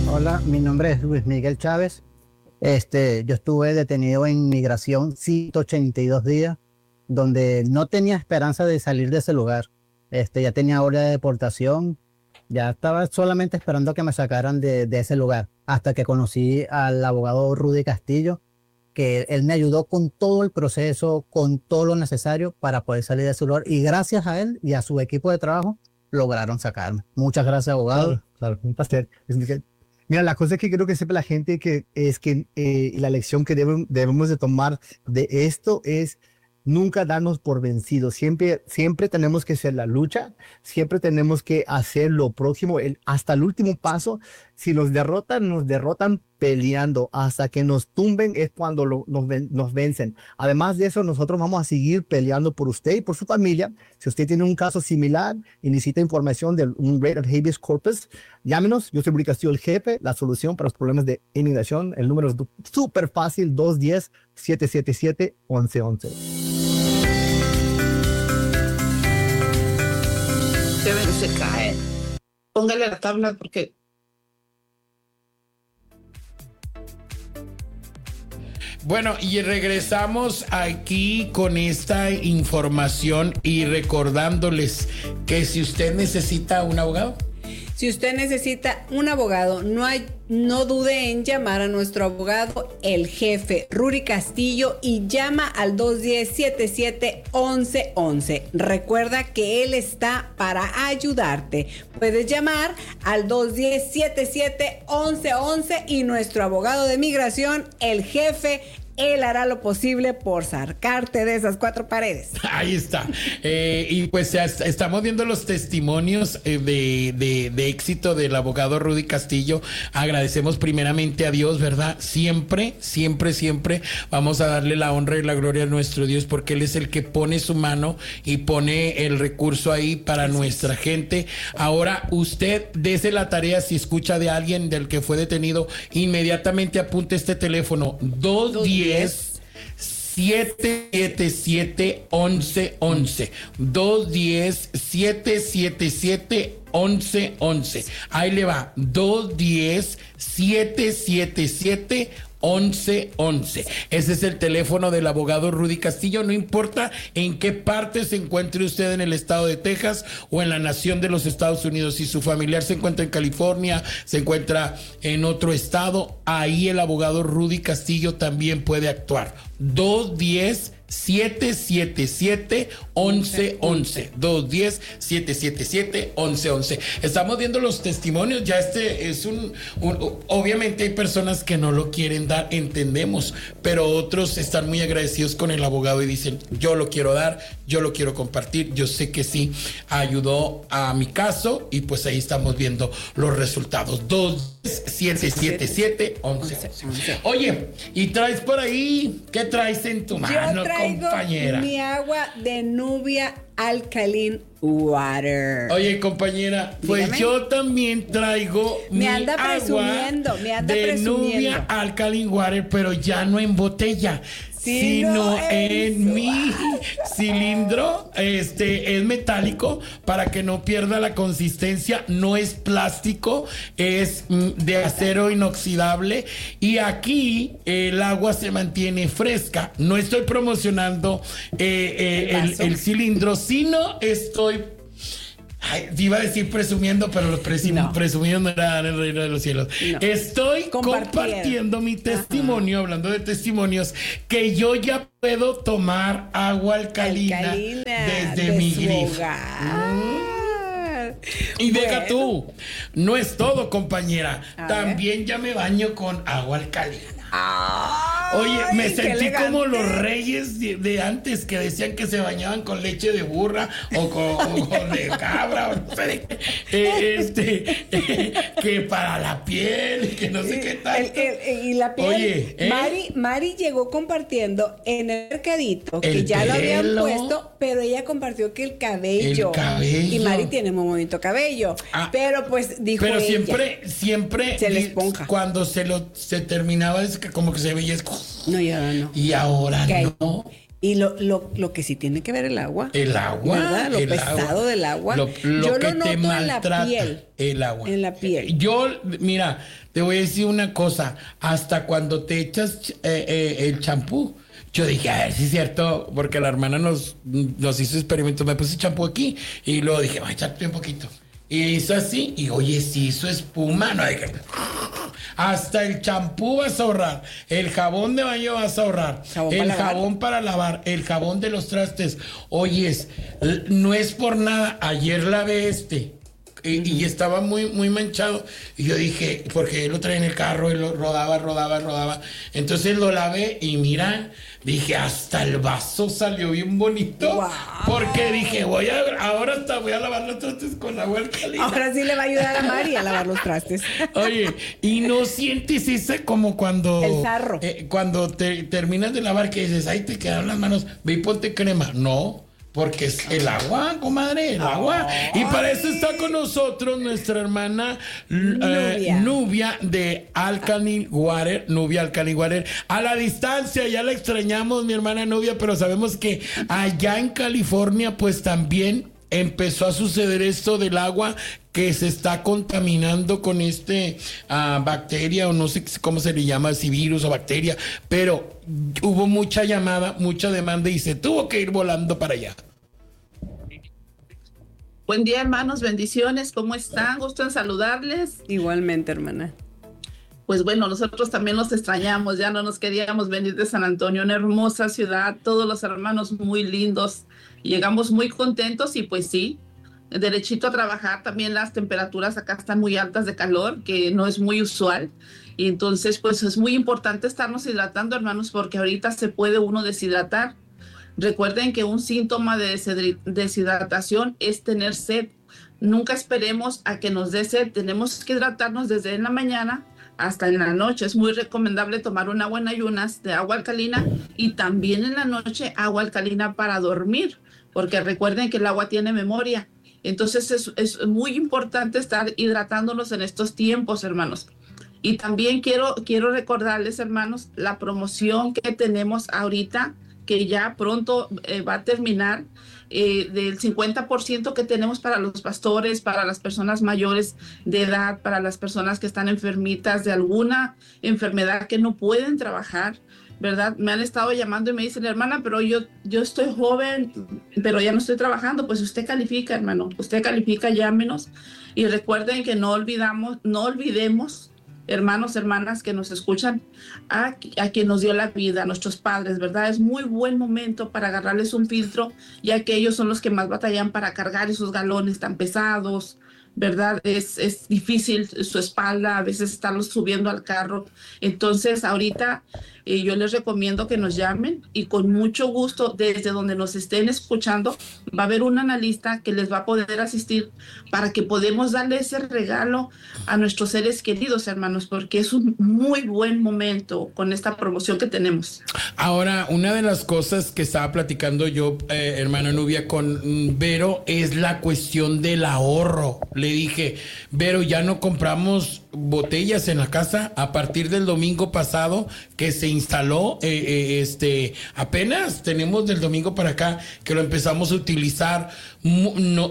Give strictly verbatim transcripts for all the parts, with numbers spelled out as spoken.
Hola, mi nombre es Luis Miguel Chávez. Este, yo estuve detenido en migración ciento ochenta y dos días, donde no tenía esperanza de salir de ese lugar. Este, ya tenía orden de deportación, ya estaba solamente esperando que me sacaran de, de ese lugar, hasta que conocí al abogado Rudy Castillo, que él me ayudó con todo el proceso, con todo lo necesario para poder salir de ese lugar. Y gracias a él y a su equipo de trabajo, lograron sacarme. Muchas gracias, abogado. Claro, claro, un placer. Es que- Mira, la cosa que quiero que sepa la gente que es que eh, la lección que debem- debemos de tomar de esto es nunca darnos por vencidos. Siempre, siempre tenemos que hacer la lucha, siempre tenemos que hacer lo próximo, el, hasta el último paso. Si nos derrotan, nos derrotan peleando. Hasta que nos tumben es cuando lo- nos, ven- nos vencen. Además de eso, nosotros vamos a seguir peleando por usted y por su familia. Si usted tiene un caso similar y necesita información de un Writ of Habeas Corpus, llámenos. Yo soy Rudy Castillo, el jefe, la solución para los problemas de inmigración. El número es súper fácil, dos uno cero, siete siete siete, once once. Deben se cae. Póngale la tabla porque Bueno, y regresamos aquí con esta información y recordándoles que si usted necesita un abogado, Si usted necesita un abogado, no, hay, no dude en llamar a nuestro abogado, el jefe Rudy Castillo, y llama al dos uno cero, siete siete, once once. Recuerda que él está para ayudarte. Puedes llamar al dos uno cero, siete siete, once once y nuestro abogado de migración, el jefe, él hará lo posible por sacarte de esas cuatro paredes. ahí está. Eh, y pues ya est- estamos viendo los testimonios eh, de, de, de éxito del abogado Rudy Castillo. Agradecemos primeramente a Dios, ¿verdad? Siempre, siempre, siempre vamos a darle la honra y la gloria a nuestro Dios, porque Él es el que pone su mano y pone el recurso ahí para nuestra gente. Ahora, usted dese la tarea, si escucha de alguien del que fue detenido, inmediatamente apunte este teléfono: dos diez, siete siete siete, once once. dos diez, siete siete siete, once once. Ahí le va: dos diez, siete siete siete, once once. Ese es el teléfono del abogado Rudy Castillo. No importa en qué parte se encuentre usted en el estado de Texas o en la nación de los Estados Unidos. Si su familiar se encuentra en California, se encuentra en otro estado, ahí el abogado Rudy Castillo también puede actuar. dos diez, siete siete siete, once once. dos diez, siete siete siete, once once. Estamos viendo los testimonios. Ya este es un, un obviamente hay personas que no lo quieren dar, entendemos, pero otros están muy agradecidos con el abogado y dicen: yo lo quiero dar, yo lo quiero compartir. Yo sé que sí ayudó a mi caso y pues ahí estamos viendo los resultados. dos siete siete siete, once once. Oye, y traes por ahí, ¿qué traes en tu mano, Yo traigo compañera? mi agua de Nubia Alkaline Water. Oye, compañera, pues Dígame. yo también traigo Me mi anda agua presumiendo, me anda de presumiendo. Nubia Alkaline Water, pero ya no en botella, Sino sino en en su- mi cilindro. Este es metálico para que no pierda la consistencia. No es plástico, es mm, de acero inoxidable. Y aquí el agua se mantiene fresca. No estoy promocionando eh, eh, ¿El el, vaso? el cilindro, sino estoy... Ay, te iba a decir presumiendo, pero los presim- No. presumiendo no era en el reino de los cielos. No. Estoy Compartiendo. compartiendo mi testimonio, hablando de testimonios, que yo ya puedo tomar agua alcalina, Alcalina desde de mi su grifo. hogar. Y deja Bueno. tú, no es todo, compañera. A También ya me baño con agua alcalina. Ay, Oye, me qué sentí elegante. como los reyes de, de antes que decían que se bañaban con leche de burra o con, o con de cabra o no sé de qué. Eh, este, eh, que para la piel, que no sé qué tal. El- el- y la piel. Oye, ¿eh? Mari, Mari llegó compartiendo en el mercadito, que El ya lo habían pelo. puesto, pero ella compartió que el cabello. El cabello. Y Mari tiene muy bonito cabello. Ah, pero pues dijo Pero ella, siempre, siempre Se le di- esponja. cuando se lo se terminaba es que como que se veía es- No, y ahora no. y ahora Que- no. Y lo, lo, lo que sí tiene que ver el agua. El agua. ¿Verdad? Lo el pesado agua, del agua. Lo, lo Yo que lo noto te en maltrata, la piel. el agua. En la piel. Yo, mira, te voy a decir una cosa. Hasta cuando te echas eh, eh, el champú, yo dije, a ver si es cierto, porque la hermana nos, nos hizo experimentos. Me puse champú aquí y luego dije, voy a echarte un poquito. Y hizo así, y oye, si hizo espuma, no dije, hasta el champú vas a ahorrar, el jabón de baño vas a ahorrar, ¿Jabón el para lavar? jabón para lavar, el jabón de los trastes. Oyes, l- no es por nada, ayer lavé este. Y, y estaba muy, muy manchado. Y yo dije, porque él lo traía en el carro y lo rodaba, rodaba, rodaba. Entonces lo lavé y mira, dije, hasta el vaso salió bien bonito. Wow. Porque dije, voy a, ahora hasta voy a lavar los trastes con agua alcalina. Ahora sí le va a ayudar a Mari a lavar los trastes. Oye, y no sientes ese como cuando... El sarro. eh, cuando te terminas de lavar que dices, ay, te quedaron las manos, ve y ponte crema. No. Porque es el agua, comadre, el agua. Y para eso está con nosotros nuestra hermana eh, Nubia. Nubia de Alkaline Water. Nubia Alkaline Water. A la distancia, ya la extrañamos, mi hermana Nubia, pero sabemos que allá en California, pues también empezó a suceder esto del agua que se está contaminando con este uh, bacteria o no sé cómo se le llama, si virus o bacteria, pero hubo mucha llamada, mucha demanda y se tuvo que ir volando para allá. Buen día, hermanos, bendiciones, ¿cómo están? Gusto en saludarles. Igualmente, hermana. Pues bueno, nosotros también los extrañamos, ya no nos queríamos venir de San Antonio, una hermosa ciudad, todos los hermanos muy lindos, llegamos muy contentos y pues sí, derechito a trabajar. También las temperaturas acá están muy altas de calor, que no es muy usual, y entonces pues es muy importante estarnos hidratando, hermanos, porque ahorita se puede uno deshidratar. Recuerden que un síntoma de deshidri- deshidratación es tener sed. Nunca esperemos a que nos dé sed, tenemos que hidratarnos desde en la mañana hasta en la noche. Es muy recomendable tomar un agua en ayunas de agua alcalina y también en la noche agua alcalina para dormir, porque recuerden que el agua tiene memoria. Entonces es, es muy importante estar hidratándonos en estos tiempos, hermanos. Y también quiero, quiero recordarles, hermanos, la promoción que tenemos ahorita, que ya pronto eh, va a terminar, eh, del cincuenta por ciento que tenemos para los pastores, para las personas mayores de edad, para las personas que están enfermitas de alguna enfermedad que no pueden trabajar, ¿verdad? Me han estado llamando y me dicen, hermana, pero yo, yo estoy joven, pero ya no estoy trabajando. Pues usted califica, hermano, usted califica, llámenos. Y recuerden que no olvidamos, no olvidemos, hermanos, hermanas que nos escuchan, a, a quien nos dio la vida, a nuestros padres, ¿verdad? Es muy buen momento para agarrarles un filtro, ya que ellos son los que más batallan para cargar esos galones tan pesados, ¿verdad? Es, es difícil su espalda, a veces estarlos subiendo al carro. Entonces, ahorita eh, yo les recomiendo que nos llamen y con mucho gusto, desde donde nos estén escuchando, va a haber un analista que les va a poder asistir para que podamos darle ese regalo a nuestros seres queridos, hermanos, porque es un muy buen momento con esta promoción que tenemos. Ahora, una de las cosas que estaba platicando yo, eh, hermana Nubia, con mm, Vero, es la cuestión del ahorro. Le dije, Vero, ya no compramos botellas en la casa a partir del domingo pasado que se instaló, eh, eh, este, apenas tenemos del domingo para acá que lo empezamos a utilizar. No,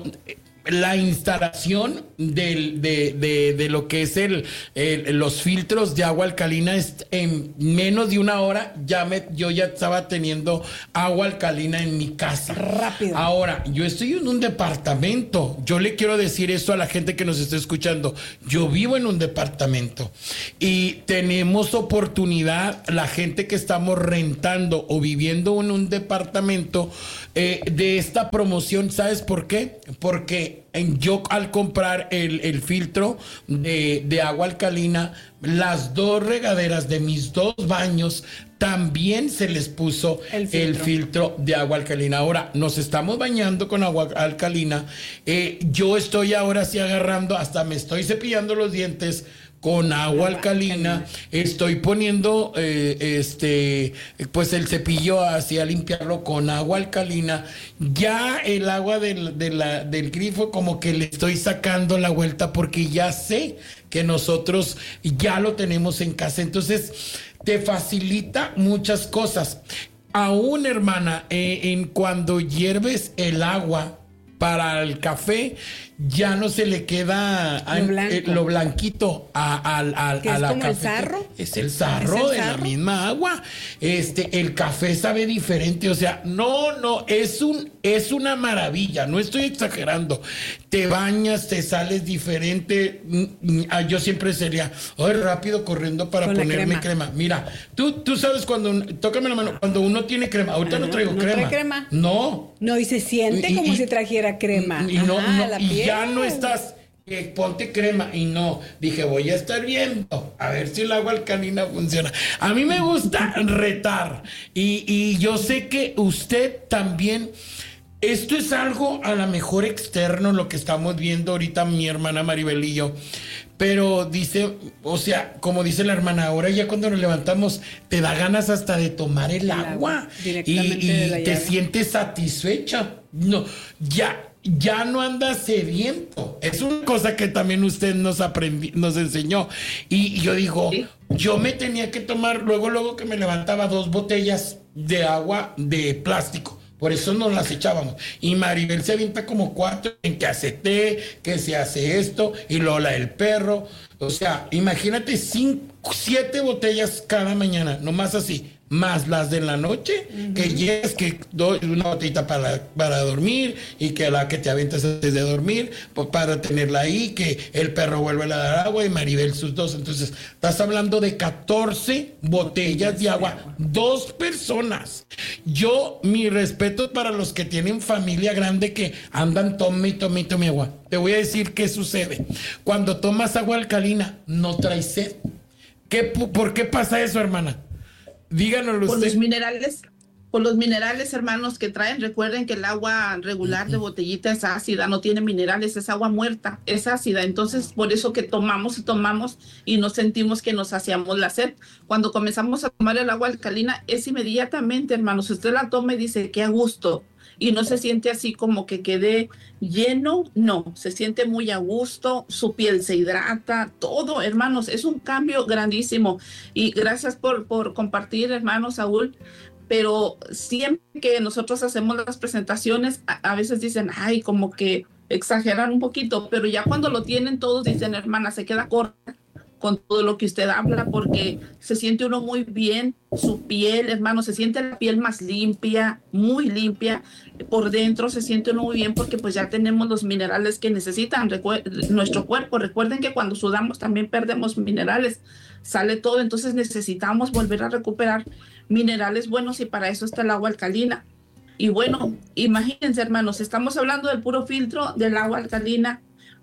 la instalación del, de, de, de lo que es el, el los filtros de agua alcalina es en menos de una hora ya me, yo ya estaba teniendo agua alcalina en mi casa. Rápido. Ahora, yo estoy en un departamento. Yo le quiero decir esto a la gente que nos está escuchando. Yo vivo en un departamento y tenemos oportunidad, la gente que estamos rentando o viviendo en un departamento, eh, de esta promoción. ¿Sabes por qué? Porque yo al comprar el, el filtro de, de agua alcalina, las dos regaderas de mis dos baños también se les puso el filtro, el filtro de agua alcalina. Ahora nos estamos bañando con agua alcalina. Eh, yo estoy ahora sí agarrando, hasta me estoy cepillando los dientes con agua alcalina, estoy poniendo eh, este pues el cepillo así a limpiarlo con agua alcalina. Ya el agua del, de la, del grifo como que le estoy sacando la vuelta porque ya sé que nosotros ya lo tenemos en casa. Entonces te facilita muchas cosas. aún, hermana, eh, en cuando hierves el agua para el café, ya no se le queda Lo blanco. eh, lo blanquito a, a, a, ¿Que a es la como el cafetera. sarro? Es el sarro ¿Es el de sarro? la misma agua. Este, el café sabe diferente, o sea, no, no, es un, es una maravilla, no estoy exagerando. Te bañas, te sales diferente. Mm, mm, ah, Yo siempre sería, ay, rápido corriendo para Con la ponerme crema. crema. Mira, tú, tú sabes cuando, un- tócame la mano, cuando uno tiene crema, ahorita no Ajá, traigo ¿no crema. trae crema? No. No, y se siente Y- como y- si trajera crema. Y, no, Ajá, no, la y piel. ya no estás, eh, ponte crema. Y no, dije, voy a estar viendo, a ver si el agua alcalina funciona. A mí me gusta retar. Y, y yo sé que usted también. Esto es algo a lo mejor externo, lo que estamos viendo ahorita mi hermana Maribel y yo. Pero dice, o sea, como dice la hermana, ahora ya cuando nos levantamos te da ganas hasta de tomar el, El agua, agua, y, directamente y de la te llave. sientes satisfecha. No, ya, ya no andas sediento. Es una cosa que también usted nos aprendi- nos enseñó. Y, y yo digo, Sí. yo me tenía que tomar, luego, luego que me levantaba, dos botellas de agua de plástico. Por eso nos las echábamos. Y Maribel se avienta como cuatro en que hace té, que se hace esto, y Lola el perro. O sea, imagínate cinco, siete botellas cada mañana, nomás así. Más las de la noche, uh-huh. que llegas, que doy una botellita para, para dormir, y que la que te aventas antes de dormir, pues para tenerla ahí, que el perro vuelve a dar agua y Maribel sus dos. Entonces, estás hablando de catorce botellas de agua, dos personas. Yo, mi respeto para los que tienen familia grande que andan tome y tome y tome agua. Te voy a decir qué sucede. Cuando tomas agua alcalina, no traes sed. ¿Qué, ¿Por qué pasa eso, hermana? Díganoslo Por usted. los minerales, por los minerales, hermanos, que traen. Recuerden que el agua regular de botellita es ácida, no tiene minerales, es agua muerta, es ácida. Entonces, por eso que tomamos y tomamos y no sentimos que nos hacíamos la sed. Cuando comenzamos a tomar el agua alcalina, es inmediatamente, hermanos. Usted la toma y dice, qué a gusto. Y no se siente así como que quede lleno, no, se siente muy a gusto, su piel se hidrata, todo, hermanos, es un cambio grandísimo. Y gracias por, por compartir, hermano Saúl, pero siempre que nosotros hacemos las presentaciones, a, a veces dicen, ay, como que exageran un poquito, pero ya cuando lo tienen todos dicen, hermana, se queda corta con todo lo que usted habla, porque se siente uno muy bien, su piel, hermano, se siente la piel más limpia, muy limpia, por dentro se siente uno muy bien, porque pues ya tenemos los minerales que necesitan Recuer- nuestro cuerpo. Recuerden que cuando sudamos también perdemos minerales, sale todo, entonces necesitamos volver a recuperar minerales buenos, y para eso está el agua alcalina. Y bueno, imagínense, hermanos, estamos hablando del puro filtro del agua alcalina.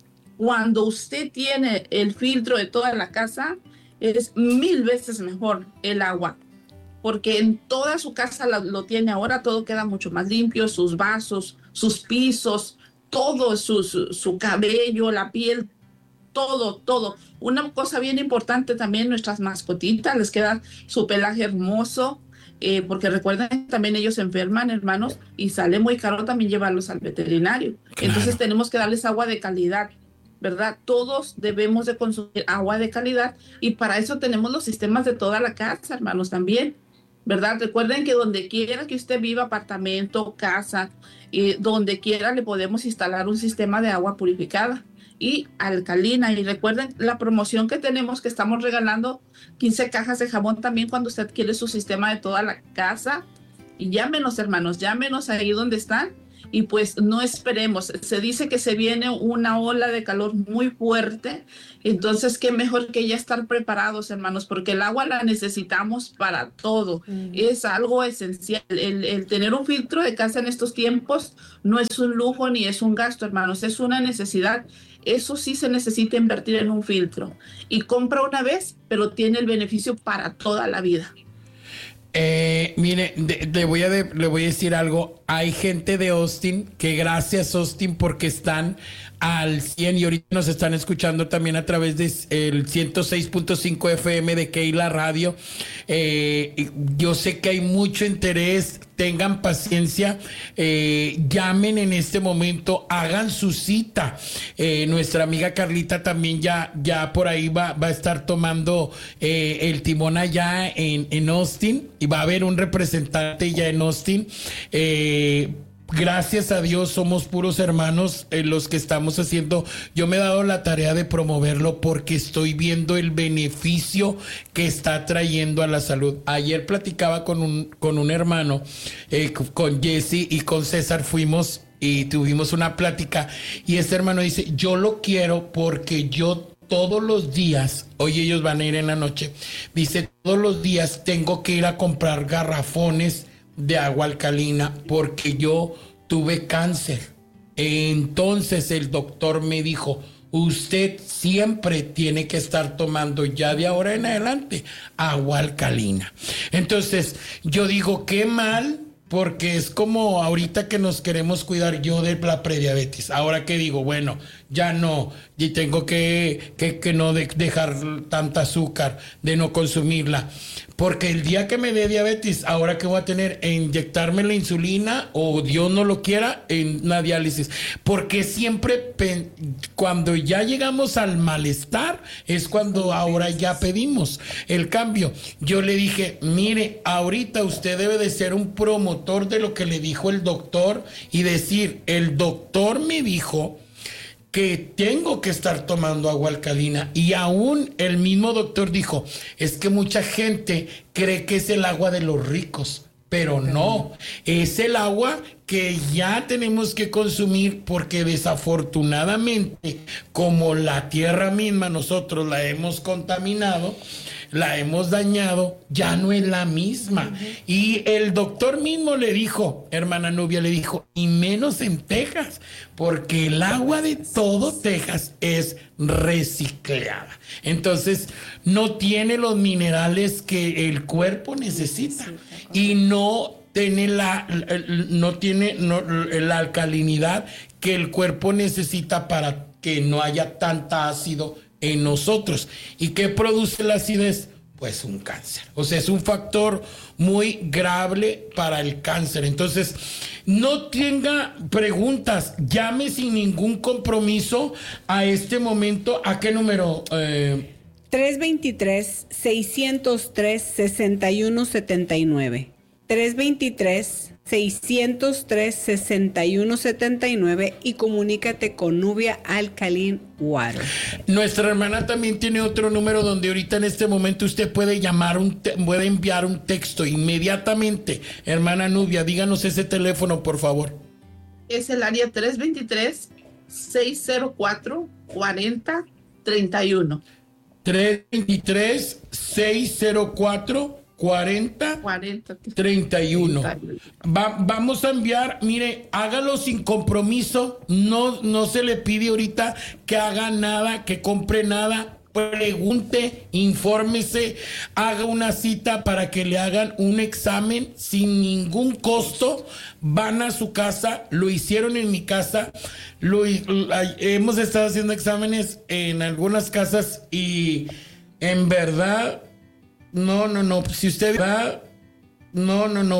Cuando usted tiene el filtro de toda la casa, es mil veces mejor el agua, porque en toda su casa lo, lo tiene ahora, todo queda mucho más limpio, sus vasos, sus pisos, todo, su, su, su cabello, la piel, todo, todo. Una cosa bien importante también, nuestras mascotitas, les queda su pelaje hermoso, eh, porque recuerden que también ellos se enferman, hermanos, y sale muy caro también llevarlos al veterinario. Claro. Entonces tenemos que darles agua de calidad, ¿verdad? Todos debemos de consumir agua de calidad, y para eso tenemos los sistemas de toda la casa, hermanos, también, ¿verdad? Recuerden que donde quiera que usted viva, apartamento, casa, y donde quiera le podemos instalar un sistema de agua purificada y alcalina. Y recuerden la promoción que tenemos, que estamos regalando quince cajas de jabón también cuando usted quiere su sistema de toda la casa. Y llámenos, hermanos, llámenos ahí donde están. Y pues no esperemos, se dice que se viene una ola de calor muy fuerte, entonces qué mejor que ya estar preparados, hermanos, porque el agua la necesitamos para todo, mm. es algo esencial. El, el tener un filtro de casa en estos tiempos no es un lujo ni es un gasto, hermanos, es una necesidad. Eso sí, se necesita invertir en un filtro, y compra una vez, pero tiene el beneficio para toda la vida. Eh, mire, de, le, voy a de, le voy a decir algo. Hay gente de Austin que, gracias Austin, porque están al cien, y ahorita nos están escuchando también a través del ciento seis punto cinco F M de Keila Radio. Eh, yo sé que hay mucho interés. tengan paciencia, eh, llamen en este momento, hagan su cita. Eh, nuestra amiga Carlita también ya, ya por ahí va, va a estar tomando eh, el timón allá en, en Austin, y va a haber un representante ya en Austin. Eh, Gracias a Dios somos puros hermanos eh, los que estamos haciendo. Yo me he dado la tarea de promoverlo porque estoy viendo el beneficio que está trayendo a la salud. Ayer platicaba con un, con un hermano, eh, con Jesse y con César, fuimos y tuvimos una plática, y este hermano dice, yo lo quiero porque yo todos los días, hoy ellos van a ir en la noche, dice, todos los días tengo que ir a comprar garrafones de agua alcalina porque yo tuve cáncer. Entonces el doctor me dijo, usted siempre tiene que estar tomando ya de ahora en adelante agua alcalina. Entonces yo digo, qué mal, porque es como ahorita que nos queremos cuidar, yo de la prediabetes. Ahora que digo, bueno, ya no, y tengo que, que, que no de, dejar tanta azúcar, de no consumirla. Porque el día que me dé diabetes, ahora que voy a tener, e inyectarme la insulina, o Dios no lo quiera, en una diálisis. Porque siempre, cuando ya llegamos al malestar, es cuando ahora ya pedimos el cambio. Yo le dije, mire, ahorita usted debe de ser un promotor de lo que le dijo el doctor y decir, el doctor me dijo que tengo que estar tomando agua alcalina, y aún el mismo doctor dijo, es que mucha gente cree que es el agua de los ricos, pero no, es el agua que ya tenemos que consumir, porque desafortunadamente, como la tierra misma nosotros la hemos contaminado, la hemos dañado, ya no es la misma. Uh-huh. Y el doctor mismo le dijo, hermana Nubia, le dijo, y menos en Texas, porque el agua de todo Texas es reciclada. Entonces, no tiene los minerales que el cuerpo necesita, y no tiene la, no tiene no, la alcalinidad que el cuerpo necesita para que no haya tanta ácido en nosotros. ¿Y qué produce la acidez? Pues un cáncer. O sea, es un factor muy grave para el cáncer. Entonces, no tenga preguntas, llame sin ningún compromiso a este momento. ¿A qué número? Eh... tres dos tres, seis cero tres, seis uno siete nueve. tres dos tres, seis cero tres, seis uno siete nueve, y comunícate con Nubia Alkaline Water. Nuestra hermana también tiene otro número donde ahorita en este momento usted puede llamar, un te- puede enviar un texto inmediatamente. Hermana Nubia, díganos ese teléfono, por favor. Es el área tres dos tres, seis cero cuatro, cuatro cero tres uno. tres dos tres, seis cero cuatro, cuarenta, treinta y uno. Va, vamos a enviar, mire, hágalo sin compromiso, no, no se le pide ahorita que haga nada, que compre nada. Pregunte, infórmese, haga una cita para que le hagan un examen sin ningún costo. Van a su casa, lo hicieron en mi casa, lo, hemos estado haciendo exámenes en algunas casas, y en verdad, no, no, no, si usted va, no, no, no.